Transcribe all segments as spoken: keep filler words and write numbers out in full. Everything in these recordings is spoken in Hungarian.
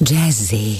Jazzy.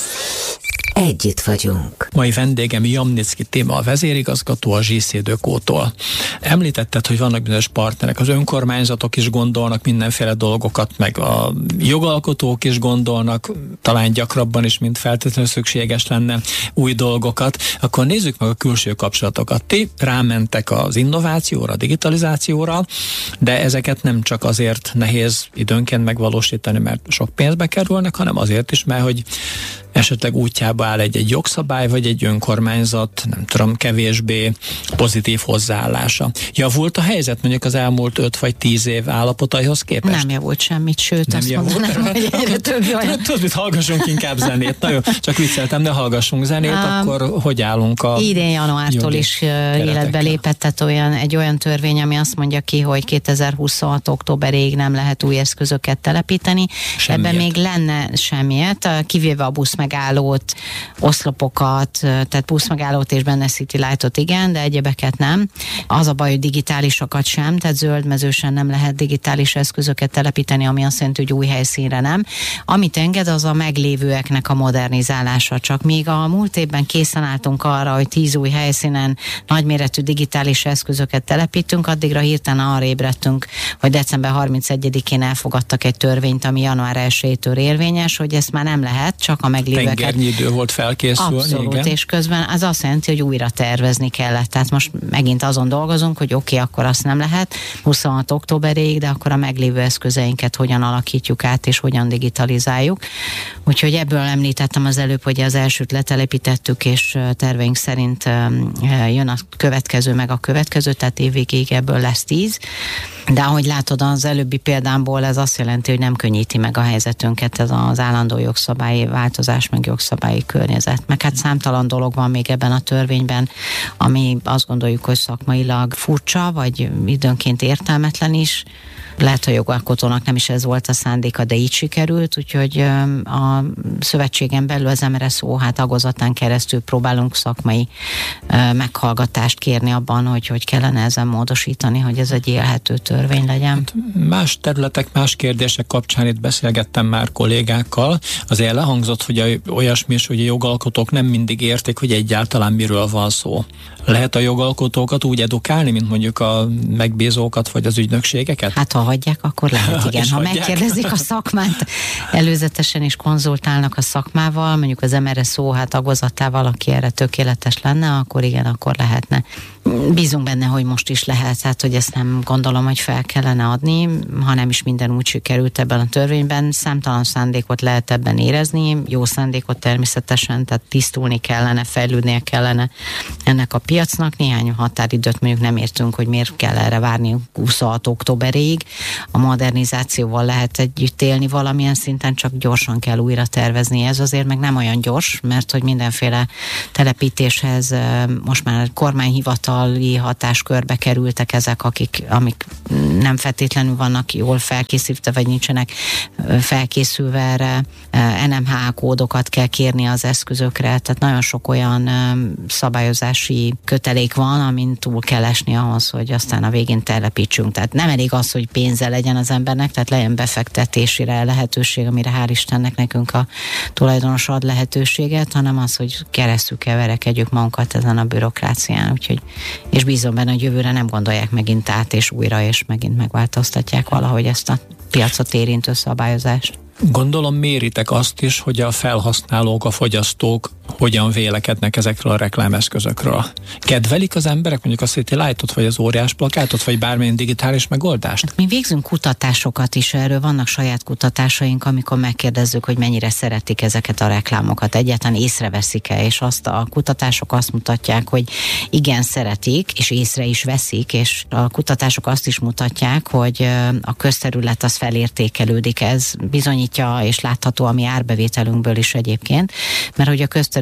Együtt vagyunk. Mai vendégem Jamnicki Téma, a vezérigazgató a Zsiszédökótól. Említetted, hogy vannak bizonyos partnerek, az önkormányzatok is gondolnak mindenféle dolgokat, meg a jogalkotók is gondolnak, talán gyakrabban is, mint feltétlenül szükséges lenne új dolgokat. Akkor nézzük meg a külső kapcsolatokat. Ti rámentek az innovációra, a digitalizációra, de ezeket nem csak azért nehéz időnként megvalósítani, mert sok pénzbe kerülnek, hanem azért is, mert hogy esetleg útjába áll egy-egy jogszabály, vagy egy önkormányzat, nem tudom, kevésbé pozitív hozzáállása. Javult a helyzet mondjuk az elmúlt öt vagy tíz év állapotaihoz képest? Nem javult semmit, sőt, nem azt javult. mondanám, hogy egyre több olyan. Tudod, mit, hallgassunk inkább zenét. Na jó, csak vicceltem, de hallgassunk zenét, um, akkor hogy állunk a idén januártól is életbe lépett, tehát olyan, egy olyan törvény, ami azt mondja ki, hogy kétezer-huszonhat októberig nem lehet új eszközöket telepíteni. Semmiet. Ebben még lenne semmiet, kivéve a busz megállót, oszlopokat, tehát buszmegállót és benne City Lightot igen, de egyebeket nem. Az a baj, hogy digitálisakat sem, tehát zöldmezősen nem lehet digitális eszközöket telepíteni, ami azt jelenti, hogy új helyszínre nem. Amit enged, az a meglévőeknek a modernizálása. Csak míg a múlt évben készen álltunk arra, hogy tíz új helyszínen nagyméretű digitális eszközöket telepítünk, addigra hirtelen arra ébredtünk, hogy december harmincegyedikén elfogadtak egy törvényt, ami január elsejétől érvényes, hogy ezt már nem lehet, csak a meglévőeket. Tengernyi idő volt felkészülni. Abszolút, igen. És közben az azt jelenti, hogy újra tervezni kellett. Tehát most megint azon dolgozunk, hogy oké, okay, akkor azt nem lehet huszonhat októberig, de akkor a meglévő eszközeinket hogyan alakítjuk át, és hogyan digitalizáljuk. Úgyhogy ebből említettem az előbb, hogy az elsőt letelepítettük, és terveink szerint jön a következő, meg a következő, tehát évvégéig ebből lesz tíz. De ahogy látod az előbbi példámból, ez azt jelenti, hogy nem könnyíti meg a helyzetünket ez az állandó jogszabályi változás, meg jogszabályi környezet. Meg hát számtalan dolog van még ebben a törvényben, ami azt gondoljuk, hogy szakmailag furcsa, vagy időnként értelmetlen is. Lehet, hogy jogalkotónak nem is ez volt a szándéka, de így sikerült, úgyhogy a szövetségen belül az em er es o hát tagozatán keresztül próbálunk szakmai meghallgatást kérni abban, hogy hogy kellene ezen módosítani, hogy ez egy élhető törvény legyen. Hát más területek, más kérdések kapcsán itt beszélgettem már kollégákkal, azért elhangzott, hogy olyasmi is, hogy a jogalkotók nem mindig értik, hogy egyáltalán miről van szó. Lehet a jogalkotókat úgy edukálni, mint mondjuk a megbízókat, vagy az ügynökségeket? Hát ha hagyják, akkor lehet, igen. Ha hagyják. Megkérdezik a szakmát, előzetesen is konzultálnak a szakmával, mondjuk az em er es o hát tagozatával, aki erre tökéletes lenne, akkor igen, akkor lehetne. Bízunk benne, hogy most is lehet, hát hogy ezt nem gondolom, hogy fel kellene adni, hanem is minden úgy sikerült ebben a törvényben. Számtalan szándékot lehet ebben érezni, jó szándékot természetesen, tehát tisztulni kellene, fejlődnie kellene ennek a piacnak. Néhány határidőt mondjuk nem értünk, hogy miért kell erre várni huszonhat októberig. A modernizációval lehet együtt élni valamilyen szinten, csak gyorsan kell újra tervezni. Ez azért meg nem olyan gyors, mert hogy mindenféle telepítéshez most már kormányhivatal hatáskörbe kerültek ezek, akik, amik nem feltétlenül vannak jól felkészítve, vagy nincsenek felkészülve erre. en em há kódokat kell kérni az eszközökre, tehát nagyon sok olyan szabályozási kötelék van, amin túl kell esni ahhoz, hogy aztán a végén telepítsünk. Tehát nem elég az, hogy pénze legyen az embernek, tehát legyen befektetésére lehetőség, amire hál' Istennek nekünk a tulajdonos ad lehetőséget, hanem az, hogy keresztül keverekedjük magunkat ezen a bürokrácián. Úgyhogy és bízom benne, hogy jövőre nem gondolják megint át, és újra, és megint megváltoztatják valahogy ezt a piacot érintő szabályozást. Gondolom méritek azt is, hogy a felhasználók, a fogyasztók hogyan vélekednek ezekről a reklámeszközökről. Kedvelik az emberek mondjuk a City Lightot, vagy az óriás plakátot, vagy bármilyen digitális megoldást? Hát mi végzünk kutatásokat is, erről vannak saját kutatásaink, amikor megkérdezzük, hogy mennyire szeretik ezeket a reklámokat, egyáltalán észreveszik-e, és azt a kutatások azt mutatják, hogy igen, szeretik, és észre is veszik, és a kutatások azt is mutatják, hogy a közterület az felértékelődik, ez bizonyítja, és látható a mi árbevételünkből is egyébként, mert hogy a közterület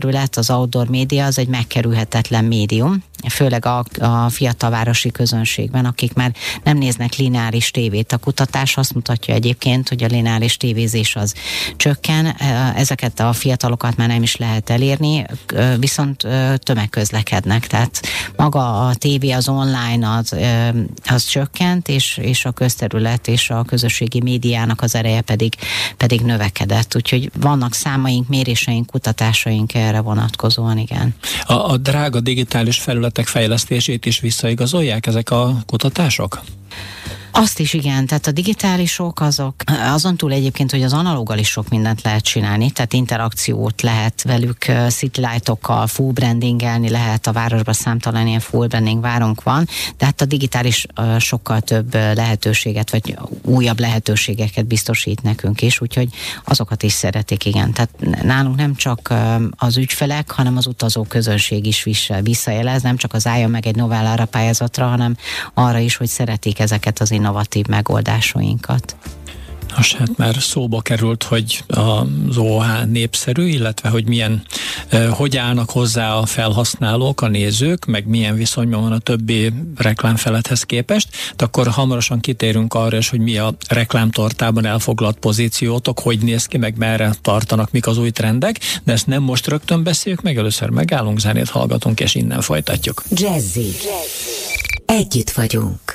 közterület, az outdoor média az egy megkerülhetetlen médium, főleg a, a fiatalvárosi közönségben, akik már nem néznek lineáris tévét. A kutatás azt mutatja egyébként, hogy a lineáris tévézés az csökken, ezeket a fiatalokat már nem is lehet elérni, viszont tömegközlekednek, tehát maga a tévé, az online az, az csökkent, és, és a közterület és a közösségi médiának az ereje pedig, pedig növekedett. Úgyhogy vannak számaink, méréseink, kutatásaink erre vonatkozóan, igen. A, a drága digitális felületek fejlesztését is visszaigazolják ezek a kutatások? Azt is, igen, tehát a digitálisok azok, azon túl egyébként, hogy az analóggal is sok mindent lehet csinálni, tehát interakciót lehet velük citylightokkal, full brandingelni lehet, a városban számtalan ilyen full branding várunk van, de hát a digitális sokkal több lehetőséget, vagy újabb lehetőségeket biztosít nekünk is, úgyhogy azokat is szeretik, igen. Tehát nálunk nem csak az ügyfelek, hanem az utazó közönség is visszajelez, nem csak az álljon meg egy Novellára pályázatra, hanem arra is, hogy szeretik ezeket az innovatív megoldásainkat. Nos, hát már szóba került, hogy az o há népszerű, illetve hogy milyen, hogy állnak hozzá a felhasználók, a nézők, meg milyen viszonyban van a többi reklámfelülethez képest. De akkor hamarosan kitérünk arra is, hogy mi a reklámtortában elfoglalt pozíciótok, hogy néz ki, meg merre tartanak, mik az új trendek, de ezt nem most rögtön beszéljük meg, először megállunk, zenét hallgatunk, és innen folytatjuk. Jazzy. Együtt vagyunk.